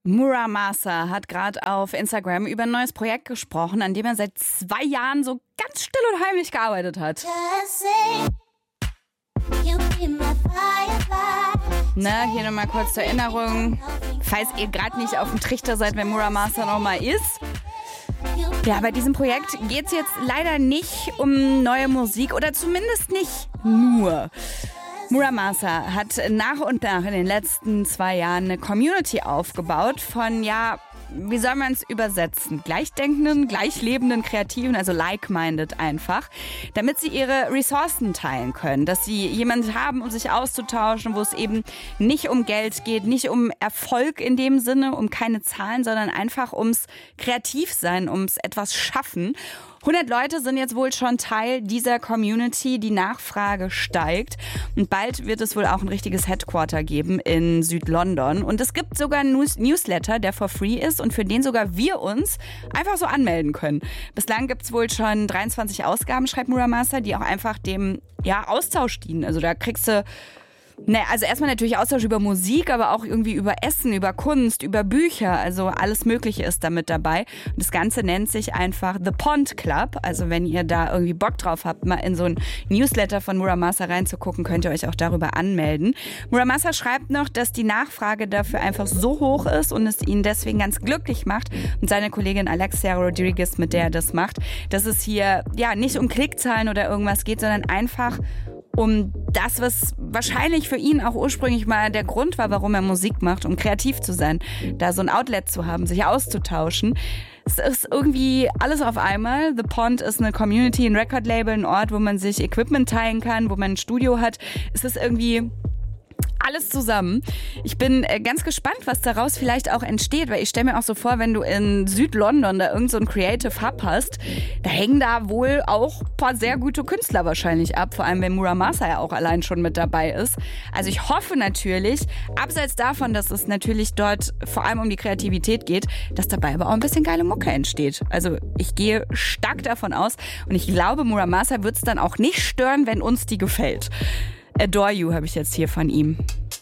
Muramasa hat gerade auf Instagram über ein neues Projekt gesprochen, an dem er seit 2 Jahren so ganz still und heimlich gearbeitet hat. Hier nochmal kurz zur Erinnerung, falls ihr gerade nicht auf dem Trichter seid, wer Muramasa nochmal ist. Ja, bei diesem Projekt geht es jetzt leider nicht um neue Musik oder zumindest nicht nur. Muramasa hat nach und nach in den letzten 2 Jahren eine Community aufgebaut von, wie soll man es übersetzen? Gleichdenkenden, gleichlebenden Kreativen, also like-minded einfach, damit sie ihre Ressourcen teilen können, dass sie jemanden haben, um sich auszutauschen, wo es eben nicht um Geld geht, nicht um Erfolg in dem Sinne, um keine Zahlen, sondern einfach ums Kreativsein, ums etwas schaffen. 100 Leute sind jetzt wohl schon Teil dieser Community, die Nachfrage steigt und bald wird es wohl auch ein richtiges Headquarter geben in Südlondon und es gibt sogar einen Newsletter, der for free ist und für den sogar wir uns einfach so anmelden können. Bislang gibt es wohl schon 23 Ausgaben, schreibt Muramasa, die auch einfach dem Austausch dienen. Also da kriegst du also erstmal natürlich Austausch über Musik, aber auch irgendwie über Essen, über Kunst, über Bücher. Also alles Mögliche ist da mit dabei. Und das Ganze nennt sich einfach The Pond Club. Also wenn ihr da irgendwie Bock drauf habt, mal in so ein Newsletter von Muramasa reinzugucken, könnt ihr euch auch darüber anmelden. Muramasa schreibt noch, dass die Nachfrage dafür einfach so hoch ist und es ihn deswegen ganz glücklich macht. Und seine Kollegin Alexia Rodriguez, mit der er das macht, dass es hier nicht um Klickzahlen oder irgendwas geht, sondern einfach um das, was wahrscheinlich für ihn auch ursprünglich mal der Grund war, warum er Musik macht, um kreativ zu sein, da so ein Outlet zu haben, sich auszutauschen. Es ist irgendwie alles auf einmal. The Pond ist eine Community, ein Record-Label, ein Ort, wo man sich Equipment teilen kann, wo man ein Studio hat. Es ist irgendwie alles zusammen. Ich bin ganz gespannt, was daraus vielleicht auch entsteht, weil ich stelle mir auch so vor, wenn du in Südlondon da irgend so ein Creative Hub hast, da hängen da wohl auch ein paar sehr gute Künstler wahrscheinlich ab, vor allem wenn Muramasa ja auch allein schon mit dabei ist. Also ich hoffe natürlich, abseits davon, dass es natürlich dort vor allem um die Kreativität geht, dass dabei aber auch ein bisschen geile Mucke entsteht. Also ich gehe stark davon aus und ich glaube, Muramasa wird es dann auch nicht stören, wenn uns die gefällt. Adore You habe ich jetzt hier von ihm.